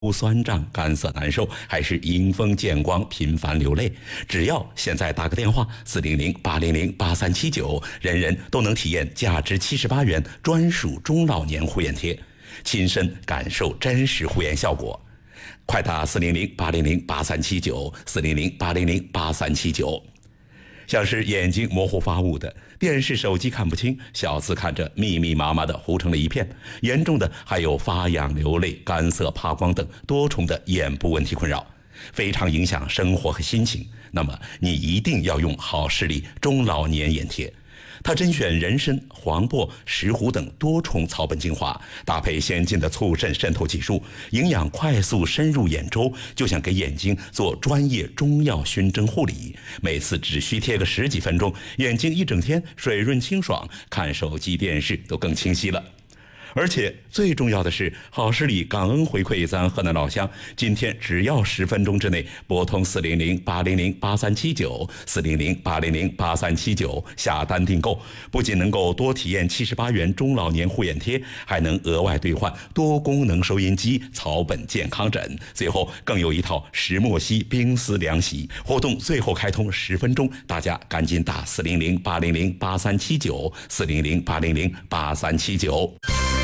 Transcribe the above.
酸胀、干涩难受，还是迎风见光、频繁流泪，只要现在打个电话400-800-8379，人人都能体验价值78元专属中老年护眼贴，亲身感受真实护眼效果。快打400-800-8379，400-800-8379。像是眼睛模糊发雾的，电视、手机看不清，小字看着密密麻麻的糊成了一片，严重的还有发痒、流泪、干涩、怕光等多重的眼部问题困扰，非常影响生活和心情。那么你一定要用好视力中老年眼贴。它甄选人参、黄柏、石斛等多重草本精华，搭配先进的促渗渗透技术，营养快速深入眼周，就像给眼睛做专业中药熏蒸护理。每次只需贴个10几分钟，眼睛一整天水润清爽，看手机电视都更清晰了。而且最重要的是，好视力感恩回馈咱河南老乡，今天只要10分钟之内拨通400-800-8379，400-800-8379下单订购，不仅能够多体验78元中老年护眼贴，还能额外兑换多功能收音机、草本健康枕，最后更有一套石墨烯冰丝凉席。活动最后开通10分钟，大家赶紧打400-800-8379，400-800-8379。